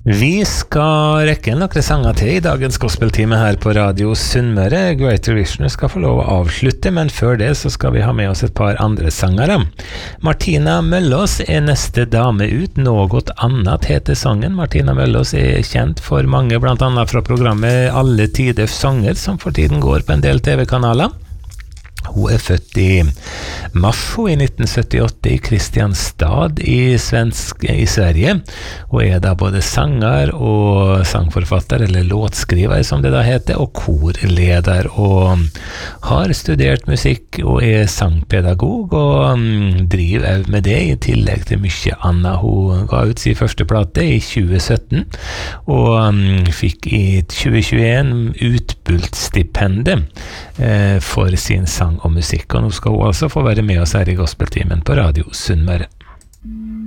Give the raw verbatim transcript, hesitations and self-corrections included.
Vi skal rekke noen sanger til i dagens gospeltime her på Radio Sunnmøre. Greater Vision skal få lov å avslutte, men før det så skal vi ha med oss et par andre sangere. Martina Møllås er neste dame ut. Noe annet heter sangen. Martina Møllås er kjent for mange, blant annet fra programmet Alle Tiders Sanger, som for tiden går på en del T V-kanaler. Hun er født i mars i nitten syttiåtte i Kristianstad i, svensk, i Sverige. Hun er da både sanger og sangforfatter, eller låtskriver som det da heter, og korleder, og har studert musikk og er sangpedagog, og um, driver med det i tillegg til mye annet. Hun ga ut sin første plate i tjue sytten, og um, fikk i tjue tjueen Utbult-stipendet eh, for sin sang og musikk, og nå skal hun altså få være med oss her i gospeltimen på Radio Sunnmøre.